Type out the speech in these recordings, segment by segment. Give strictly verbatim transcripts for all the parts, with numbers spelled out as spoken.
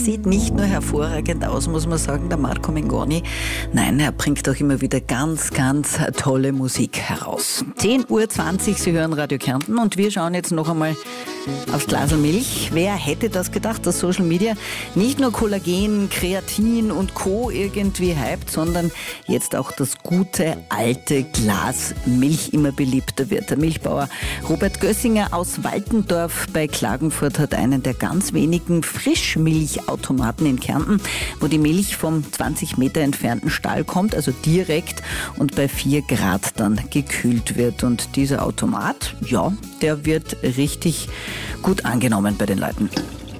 sieht nicht nur hervorragend aus, muss man sagen, der Marco Mengoni. Nein, er bringt auch immer wieder ganz, ganz tolle Musik heraus. zehn Uhr zwanzig, Sie hören Radio Kärnten und wir schauen jetzt noch einmal aufs Glas Milch. Wer hätte das gedacht, dass Social Media nicht nur Kollagen, Kreatin und Co. irgendwie hypt, sondern jetzt auch das gute alte Glas Milch immer beliebter wird. Der Milchbauer Robert Gössinger aus Waltendorf bei Klagenfurt hat einen der ganz wenigen Frischmilchautomaten in Kärnten, wo die Milch vom zwanzig Meter entfernten Stall kommt, also direkt und bei vier Grad dann gekühlt wird. Und dieser Automat, ja, der wird richtig gut angenommen bei den Leuten.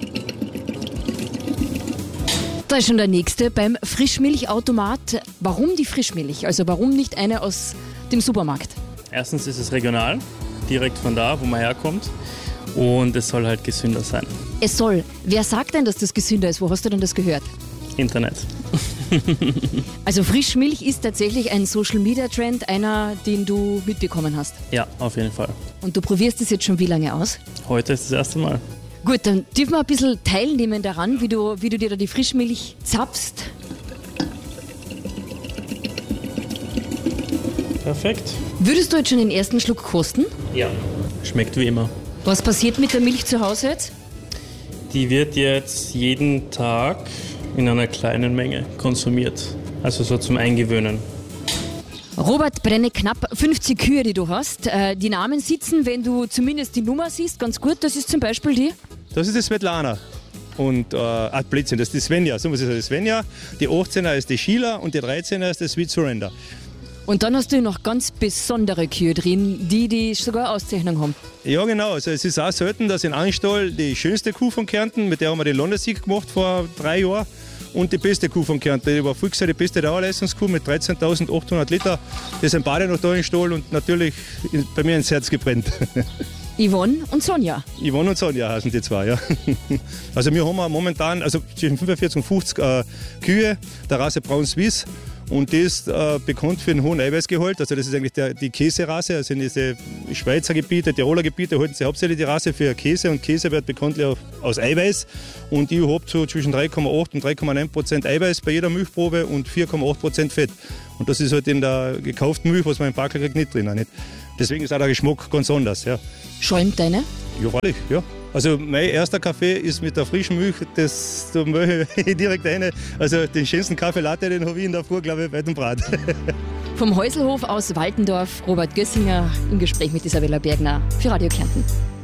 Da ist schon der nächste beim Frischmilchautomat. Warum die Frischmilch? Also warum nicht eine aus dem Supermarkt? Erstens ist es regional, direkt von da, wo man herkommt. Und es soll halt gesünder sein. Es soll. Wer sagt denn, dass das gesünder ist? Wo hast du denn das gehört? Internet. Also Frischmilch ist tatsächlich ein Social-Media-Trend, einer, den du mitbekommen hast. Ja, auf jeden Fall. Und du probierst es jetzt schon wie lange aus? Heute ist das erste Mal. Gut, dann dürfen wir ein bisschen teilnehmen daran, wie du, wie du dir da die Frischmilch zapfst. Perfekt. Würdest du jetzt schon den ersten Schluck kosten? Ja. Schmeckt wie immer. Was passiert mit der Milch zu Hause jetzt? Die wird jetzt jeden Tag in einer kleinen Menge konsumiert. Also so zum Eingewöhnen. Robert, bei deinen knapp fünfzig Kühe, die du hast, äh, die Namen sitzen, wenn du zumindest die Nummer siehst, ganz gut. Das ist zum Beispiel die? Das ist die Svetlana. Und, äh, ah, Blödsinn, das ist die Svenja. So muss ich sagen, die Svenja. Die achtzehner ist die Sheila und die dreizehner ist die Sweet Surrender. Und dann hast du noch ganz besondere Kühe drin, die, die sogar Auszeichnung haben. Ja, genau. Also es ist auch selten, dass in Anstall die schönste Kuh von Kärnten, mit der haben wir den Landessieg gemacht vor drei Jahren, und die beste Kuh von Kärnten. Die war vorher die beste Dauerleistungskuh mit dreizehntausendachthundert Liter. Die sind beide noch da im Stall und natürlich bei mir ins Herz gebrannt. Yvonne und Sonja. Yvonne und Sonja heißen die zwei, ja. Also wir haben momentan also zwischen fünfundvierzig und fünfzig äh, Kühe der Rasse Braun Swiss. Und die ist äh, bekannt für einen hohen Eiweißgehalt. Also das ist eigentlich der, die Käserasse. Also in diese Schweizer Gebiete, Tiroler Gebiete halten sie hauptsächlich die Rasse für Käse. Und Käse wird bekanntlich aus Eiweiß. Und ich habe so zwischen drei Komma acht und drei Komma neun Prozent Eiweiß bei jeder Milchprobe und vier Komma acht Prozent Fett. Und das ist halt in der gekauften Milch, was man im Packel kriegt, nicht drin. Nicht? Deswegen ist auch der Geschmack ganz anders. Ja. Schäumt deine? Ja, wahrlich, ja. Also mein erster Kaffee ist mit der frischen Milch, das da mache ich direkt rein. Also den schönsten Kaffee Latte, den habe ich in der Früh, glaube ich, bei dem Brat. Vom Häuselhof aus Waltendorf, Robert Gössinger im Gespräch mit Isabella Bergner für Radio Kärnten.